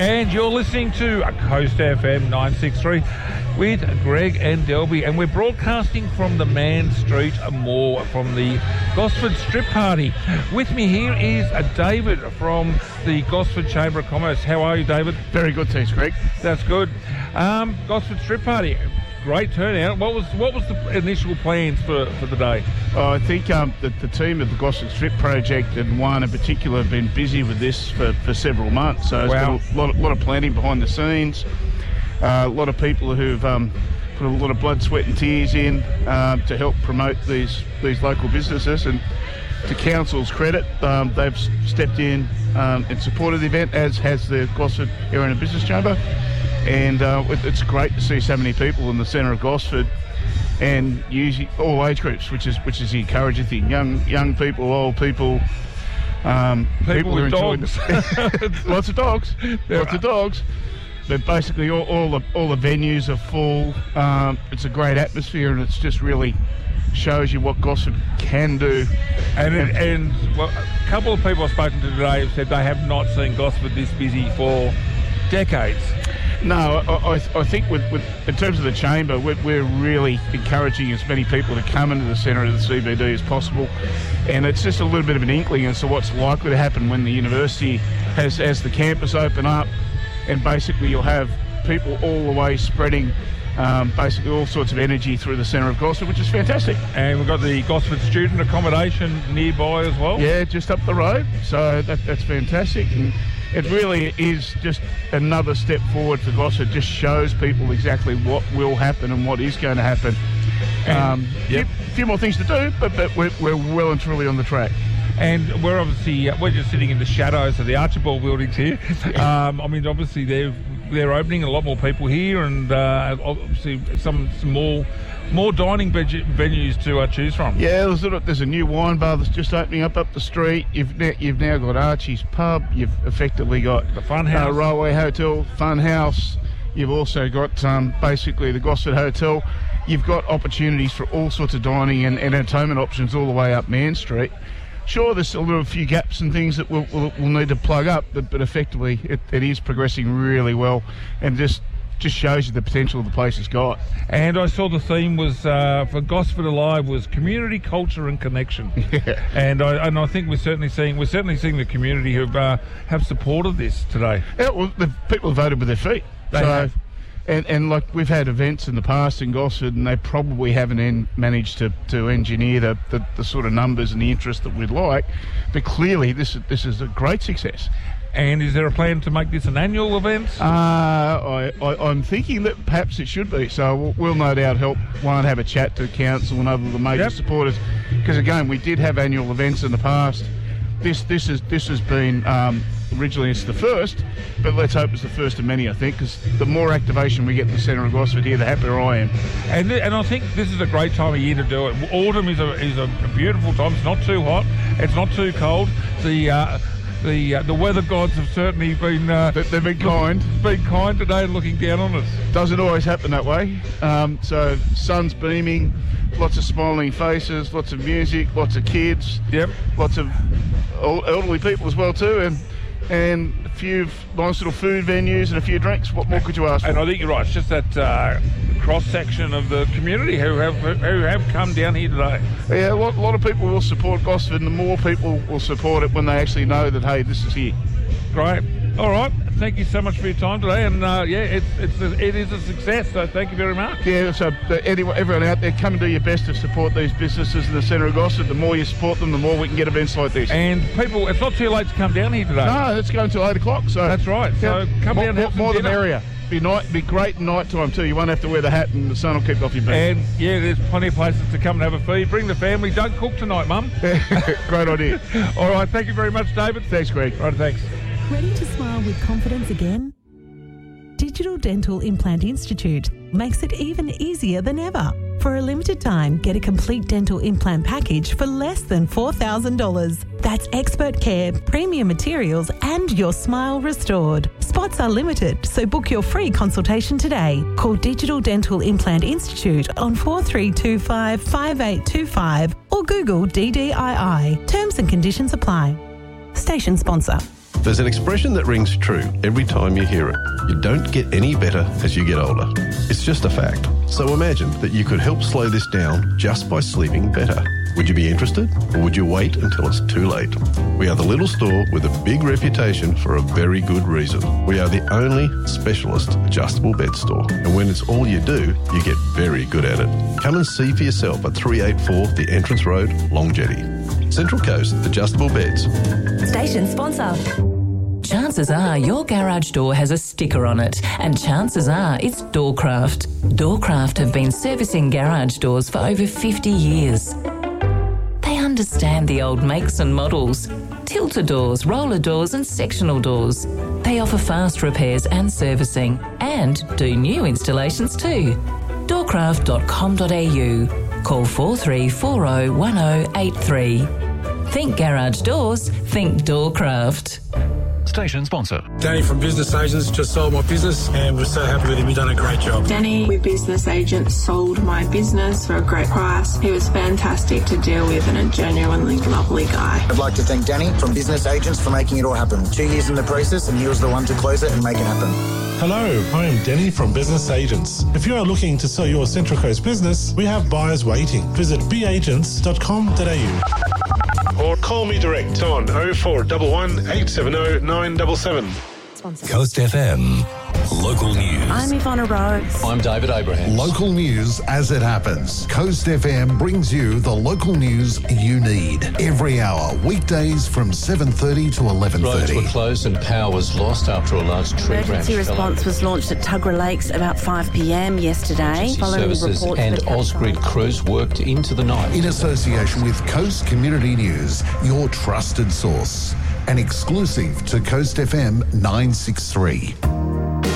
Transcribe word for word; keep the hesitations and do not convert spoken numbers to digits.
And you're listening to Coast F M nine sixty-three with Greg and Delby, and we're broadcasting from the Man Street Mall from the Gosford Strip Party. With me here is uh, David from the Gosford Chamber of Commerce. How are you, David? Very good, thanks, Greg. That's good. Um, Gosford Strip Party, great turnout. What was what was the initial plans for, for the day? Oh, I think um, the, the team of the Gosford Strip Project and one in particular have been busy with this for, for several months. So Wow. there's been a lot, of, lot of planning behind the scenes. Uh, a lot of people who've um, put a lot of blood, sweat and tears in um, to help promote these these local businesses. And to Council's credit, um, they've s- stepped in um, and supported the event, as has the Gosford Area and Business Chamber. And uh, it- it's great to see so many people in the centre of Gosford, and usually all age groups, which is which is the encouraging thing. Young young people, old people, um, People who with enjoy- dogs. lots of dogs, There lots are. of dogs. But basically, all, all the all the venues are full. Um, it's a great atmosphere, and it's just really shows you what Gosford can do. And it, and well, a couple of people I've spoken to today have said they have not seen Gosford this busy for decades. No, I, I, I think with, with in terms of the chamber, we're, we're really encouraging as many people to come into the centre of the C B D as possible, and it's just a little bit of an inkling as to what's likely to happen when the university has as the campus open up, and basically you'll have people all the way spreading um, basically all sorts of energy through the centre of Gosford, which is fantastic. And we've got the Gosford student accommodation nearby as well. Yeah, just up the road, so that, that's fantastic. And it really is just another step forward for Gosford. Just shows people exactly what will happen and what is going to happen. And- Um, yep. few, few more things to do, but, but we're, we're well and truly on the track. And we're obviously uh, we're just sitting in the shadows of the Archibald buildings here. Um, I mean, obviously they're they're opening a lot more people here, and uh, obviously some some more more dining veg- venues to uh, choose from. Yeah, there's a, there's a new wine bar that's just opening up up the street. You've now, you've now got Archie's Pub. You've effectively got The Fun House. uh, Railway Hotel, Fun House. You've also got um, basically the Gosford Hotel. You've got opportunities for all sorts of dining and, and entertainment options all the way up Man Street. Sure, there's a little few gaps and things that we'll, we'll, we'll need to plug up, but, but effectively it, it is progressing really well, and just just shows you the potential the place has got. And I saw the theme was uh, for Gosford Alive was community, culture, and connection. Yeah. And I and I think we're certainly seeing we're certainly seeing the community who uh, have supported this today. Yeah, well, the people have voted with their feet. They so, have. And, and like we've had events in the past in Gosford, and they probably haven't en- managed to, to engineer the, the, the sort of numbers and the interest that we'd like. But clearly, this is, this is a great success. And is there a plan to make this an annual event? Uh, I, I, I'm thinking that perhaps it should be. So we'll, we'll no doubt help one have a chat to council and other of the major Yep. supporters, because again, we did have annual events in the past. This this is this has been um, originally it's the first, but let's hope it's the first of many. I think, because the more activation we get in the centre of Gosford here, the happier I am. And th- and I think this is a great time of year to do it. Autumn is a is a beautiful time. It's not too hot. It's not too cold. The uh, the uh, the weather gods have certainly been uh, They- They've been kind. been kind today and looking down on us. Doesn't always happen that way. Um, so sun's beaming, lots of smiling faces, lots of music, lots of kids, Yep. lots of el- elderly people as well too, and and a few f- nice little food venues and a few drinks. What more could you ask for? And I think you're right. It's just that uh, cross section of the community who have who have come down here today. Yeah, a lot, a lot of people will support Gosford, and the more people will support it when they actually know that, hey, this is here. Great. All right. Thank you so much for your time today. And uh, yeah, it's it's a, it is a success. So thank you very much. Yeah, so uh, anyone, everyone out there, come and do your best to support these businesses in the centre of Gosford. The more you support them, the more we can get events like this. And people, it's not too late to come down here today. No, it's going till eight o'clock. So That's right. So yeah, come more, down and have more, some more the dinner. merrier. Be night, be great night time too. You won't have to wear the hat, and the sun will keep off your back. And yeah, there's plenty of places to come and have a feed. Bring the family. Don't cook tonight, Mum. Great idea. All right. Thank you very much, David. Thanks, Greg. Right. Thanks. Ready to smile with confidence again? Digital Dental Implant Institute makes it even easier than ever. For a limited time, get a complete dental implant package for less than four thousand dollars. That's expert care, premium materials, and your smile restored. Spots are limited, so book your free consultation today. Call Digital Dental Implant Institute on four three two five, five eight two five or Google D D I I. Terms and conditions apply. Station sponsor. There's an expression that rings true every time you hear it. You don't get any better as you get older. It's just a fact. So imagine that you could help slow this down just by sleeping better. Would you be interested, or would you wait until it's too late? We are the little store with a big reputation for a very good reason. We are the only specialist adjustable bed store, and when it's all you do, you get very good at it. Come and see for yourself at three eighty-four The Entrance Road, Long Jetty. Central Coast Adjustable Beds. Station sponsor. Chances are your garage door has a sticker on it, and chances are it's Doorcraft. Doorcraft have been servicing garage doors for over fifty years. They understand the old makes and models, tilter doors, roller doors and sectional doors. They offer fast repairs and servicing, and do new installations too. doorcraft dot com dot a u. Call four three four zero one zero eight three. Think garage doors, think Doorcraft. Station sponsor. Danny from Business Agents just sold my business and we're so happy with him. He's done a great job. Danny with Business Agents sold my business for a great price. He was fantastic to deal with and a genuinely lovely guy. I'd like to thank Danny from Business Agents for making it all happen. Two years in the process and he was the one to close it and make it happen. Hello, I am Denny from Business Agents. If you are looking to sell your Central Coast business, we have buyers waiting. Visit b agents dot com dot a u. Or call me direct on oh four one one, eight seven oh, nine seven seven. Coast F M. Local news. I'm Ivana Rhodes. I'm David Abraham. Local news as it happens. Coast F M brings you the local news you need every hour, weekdays from seven thirty to eleven thirty. Roads were closed and power was lost after a large tree branch. Emergency response was launched at Tuggerah Lakes about five p m yesterday. Following services reports and Ausgrid crews worked into the night. In association with Coast Community News, your trusted source. An exclusive to Coast F M nine sixty-three.